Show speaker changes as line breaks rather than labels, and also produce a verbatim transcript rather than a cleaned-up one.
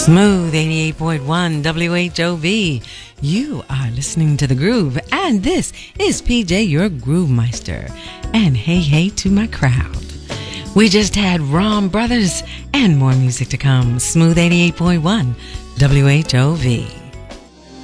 Smooth eighty-eight point one W H O V. You are listening to The Groove, and this is P J, your Groove Meister. And hey, hey to my crowd. We just had Rom Brothers and more music to come. Smooth eighty-eight point one W H O V.